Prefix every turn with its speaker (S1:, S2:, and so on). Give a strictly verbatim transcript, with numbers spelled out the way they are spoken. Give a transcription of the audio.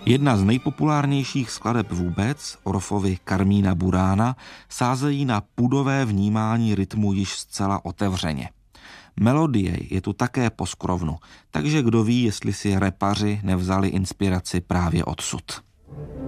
S1: Jedna z nejpopulárnějších skladeb vůbec, Orffovy Carmína Burána, sázejí na pudové vnímání rytmu již zcela otevřeně. Melodie je tu také poskrovnu, takže kdo ví, jestli si repaři nevzali inspiraci právě odsud.